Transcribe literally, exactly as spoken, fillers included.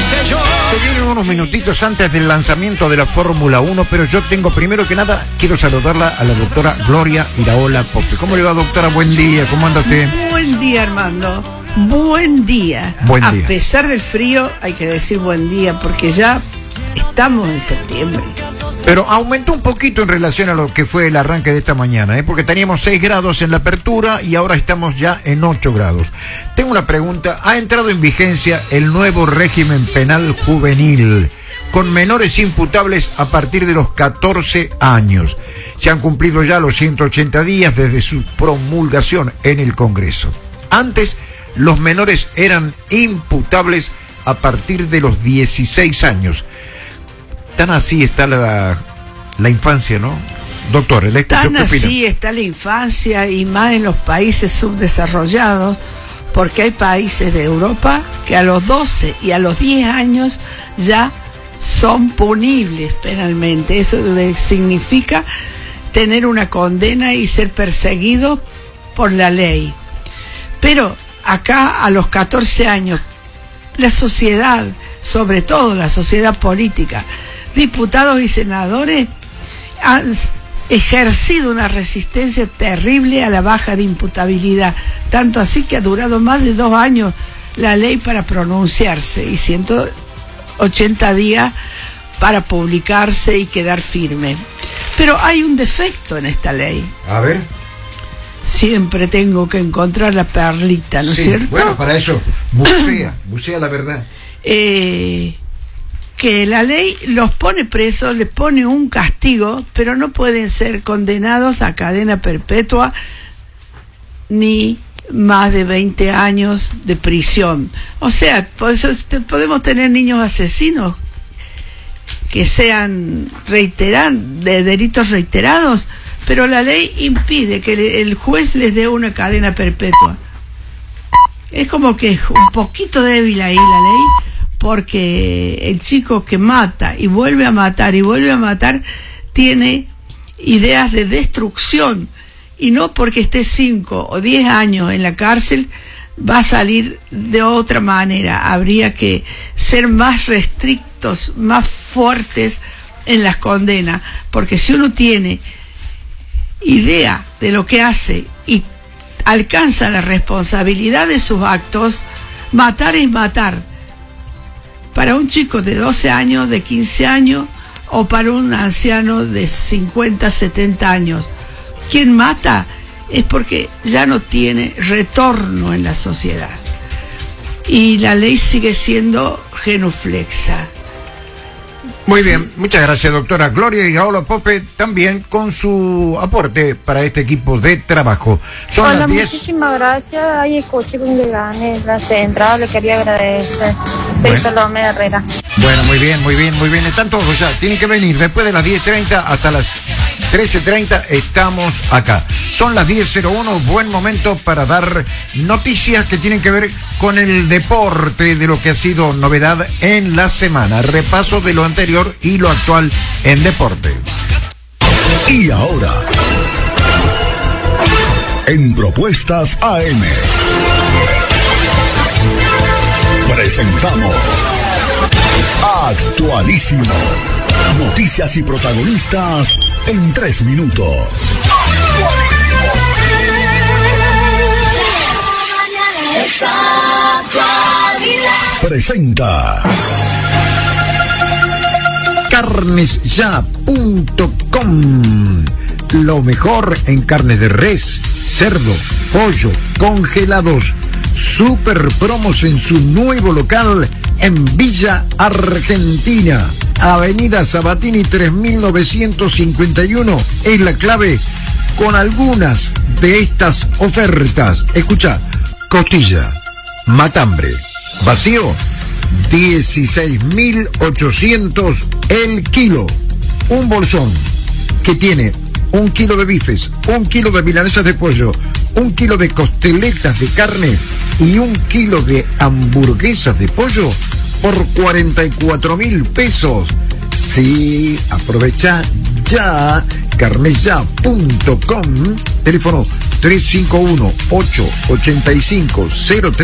Se vienen unos minutitos antes del lanzamiento de la Fórmula uno, pero yo tengo, primero que nada, quiero saludarla a la doctora Gloria Iraola Pope. ¿Cómo le va, doctora? Buen día, ¿cómo anda usted? Buen día, Armando. Buen día. Buen día. A pesar del frío, hay que decir buen día, porque ya estamos en septiembre. Pero aumentó un poquito en relación a lo que fue el arranque de esta mañana, ¿eh? Porque teníamos seis grados en la apertura y ahora estamos ya en ocho grados. Tengo una pregunta. ¿Ha entrado en vigencia el nuevo régimen penal juvenil con menores imputables a partir de los catorce años? Se han cumplido ya los ciento ochenta días desde su promulgación en el Congreso. Antes, los menores eran imputables a partir de los dieciséis años. Tan así está la, la infancia, ¿no? Doctor, ¿el Tan ¿qué así opina? Está la infancia, y más en los países subdesarrollados, porque hay países de Europa que a los doce y a los diez años ya son punibles penalmente. Eso significa tener una condena y ser perseguido por la ley. Pero acá a los catorce años, la sociedad, sobre todo la sociedad política, diputados y senadores, han ejercido una resistencia terrible a la baja de imputabilidad, tanto así que ha durado más de dos años la ley para pronunciarse y ciento ochenta días para publicarse y quedar firme. Pero hay un defecto en esta ley. A ver. Siempre tengo que encontrar la perlita, ¿no es sí, cierto? Bueno, para eso, bucea, bucea la verdad. Eh... que la ley los pone presos, les pone un castigo, pero no pueden ser condenados a cadena perpetua ni más de veinte años de prisión. O sea, podemos tener niños asesinos que sean reiteran, de delitos reiterados, pero la ley impide que el juez les dé una cadena perpetua. Es como que es un poquito débil ahí la ley, porque el chico que mata y vuelve a matar y vuelve a matar tiene ideas de destrucción, y no porque esté cinco o diez años en la cárcel va a salir de otra manera. Habría que ser más restrictos, más fuertes en las condenas, porque si uno tiene idea de lo que hace y alcanza la responsabilidad de sus actos, matar es matar. Para un chico de doce años, de quince años, o para un anciano de cincuenta, setenta años. Quien mata es porque ya no tiene retorno en la sociedad. Y la ley sigue siendo genuflexa. Muy bien, muchas gracias, doctora Gloria Iraola Pope, también con su aporte para este equipo de trabajo. Son Hola, las diez. Muchísimas gracias. Ay, escuché con que gane la central, le quería agradecer. Soy Bueno. Salomé Herrera. Bueno, muy bien, muy bien, muy bien. Están todos ya, tienen que venir después de las diez treinta hasta las trece treinta, estamos acá. Son las diez cero uno, buen momento para dar noticias que tienen que ver con el deporte, de lo que ha sido novedad en la semana. Repaso de lo anterior y lo actual en deporte. Y ahora, en Propuestas A M, presentamos Actualísimo. Noticias y protagonistas en tres minutos. Presenta carnes ya punto com. Lo mejor en carne de res, cerdo, pollo, congelados. Super promos en su nuevo local en Villa Argentina. Avenida Sabatini tres mil novecientos cincuenta y uno es la clave con algunas de estas ofertas. Escucha: costilla, matambre, vacío, dieciséis mil ochocientos el kilo. Un bolsón que tiene un kilo de bifes, un kilo de milanesas de pollo, un kilo de costeletas de carne y un kilo de hamburguesas de pollo por cuarenta y cuatro mil pesos. Sí, aprovecha ya. carnes ya punto com, teléfono tres cinco uno, ocho ocho cinco, cero tres